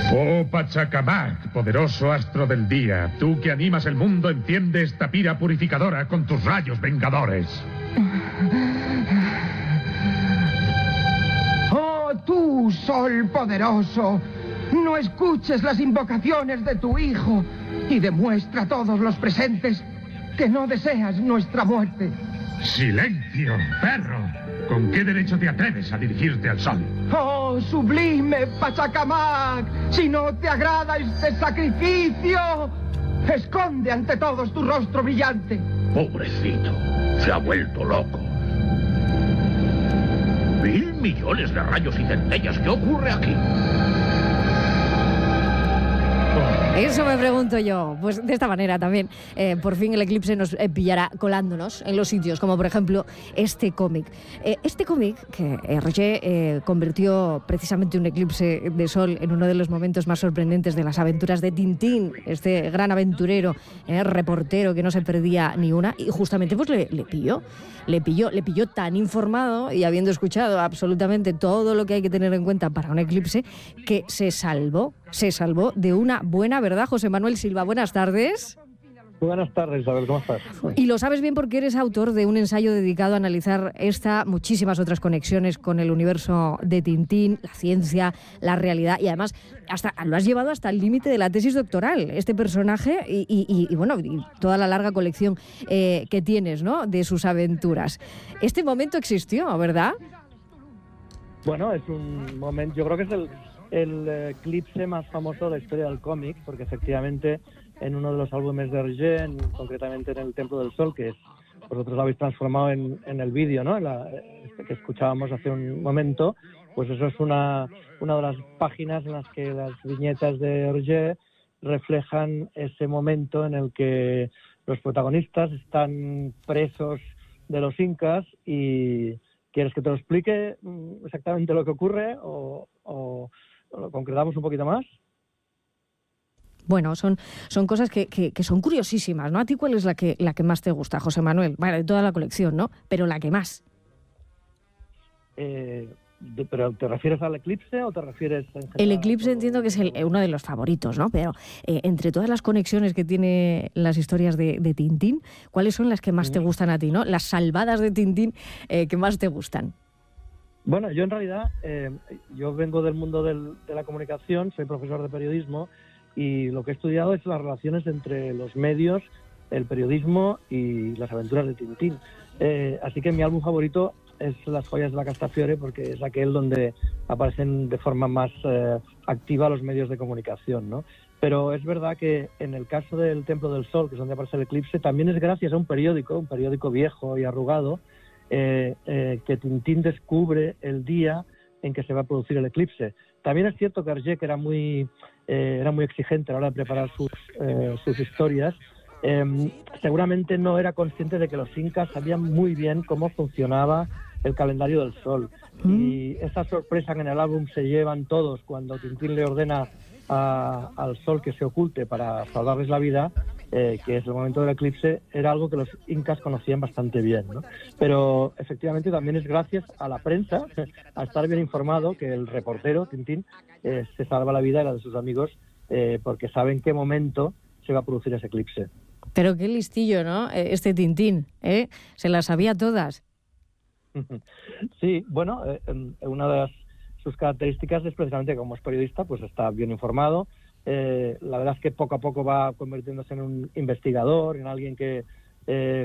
Oh Pachacamac, poderoso astro del día, tú que animas el mundo, enciende esta pira purificadora con tus rayos vengadores. Oh, tú, sol poderoso, no escuches las invocaciones de tu hijo y demuestra a todos los presentes que no deseas nuestra muerte. ¡Silencio, perro! ¿Con qué derecho te atreves a dirigirte al sol? ¡Oh, sublime Pachacamac! Si no te agrada este sacrificio, esconde ante todos tu rostro brillante. Pobrecito, se ha vuelto loco. 1.000 millones de rayos y centellas, ¿qué ocurre aquí? Eso me pregunto yo. Pues de esta manera también, por fin el eclipse nos pillará colándonos en los sitios, como por ejemplo este cómic. Este cómic que Hergé convirtió precisamente un eclipse de sol en uno de los momentos más sorprendentes de las aventuras de Tintín, este gran aventurero, reportero que no se perdía ni una, y justamente pues le pilló tan informado y habiendo escuchado absolutamente todo lo que hay que tener en cuenta para un eclipse, que se salvó de una buena verdad. José Manuel Silva, buenas tardes. Buenas tardes, Isabel, ¿cómo estás? Y lo sabes bien porque eres autor de un ensayo dedicado a analizar muchísimas otras conexiones con el universo de Tintín, la ciencia, la realidad, y además lo has llevado hasta el límite de la tesis doctoral, este personaje y toda la larga colección que tienes, ¿no?, de sus aventuras. Este momento existió, ¿verdad? Bueno, es un momento, yo creo que es el eclipse más famoso de la historia del cómic, porque efectivamente en uno de los álbumes de Hergé, concretamente en el Templo del Sol, que vosotros lo habéis transformado en el vídeo, ¿no?, que escuchábamos hace un momento, pues eso es una de las páginas en las que las viñetas de Hergé reflejan ese momento en el que los protagonistas están presos de los incas. Y ¿quieres que te lo explique exactamente lo que ocurre o lo concretamos un poquito más? Bueno, son cosas que son curiosísimas, ¿no? ¿A ti cuál es la que más te gusta, José Manuel? Bueno, de toda la colección, ¿no? Pero la que más. ¿Pero te refieres al eclipse o te refieres en general? El eclipse entiendo que es uno de los favoritos, ¿no? Pero entre todas las conexiones que tiene las historias de Tintín, ¿cuáles son las que más te gustan a ti, ¿no? Las salvadas de Tintín que más te gustan. Bueno, yo en realidad, yo vengo del mundo de la comunicación, soy profesor de periodismo, y lo que he estudiado es las relaciones entre los medios, el periodismo y las aventuras de Tintín. Así que mi álbum favorito es Las joyas de la Castafiore, porque es aquel donde aparecen de forma más activa los medios de comunicación, ¿no? Pero es verdad que en el caso del Templo del Sol, que es donde aparece el eclipse, también es gracias a un periódico viejo y arrugado, que Tintín descubre el día en que se va a producir el eclipse. También es cierto que Hergé, que era muy exigente a la hora de preparar sus historias, seguramente no era consciente de que los incas sabían muy bien cómo funcionaba el calendario del sol. Y esa sorpresa que en el álbum se llevan todos cuando Tintín le ordena al sol que se oculte para salvarles la vida, que es el momento del eclipse, era algo que los incas conocían bastante bien, ¿no? Pero efectivamente también es gracias a la prensa, a estar bien informado, que el reportero, Tintín, se salva la vida y la de sus amigos, porque sabe en qué momento se va a producir ese eclipse. Pero qué listillo, ¿no? Este Tintín, se las sabía todas. Sí, bueno, una de sus características es precisamente que como es periodista, pues está bien informado. La verdad es que poco a poco va convirtiéndose en un investigador, en alguien que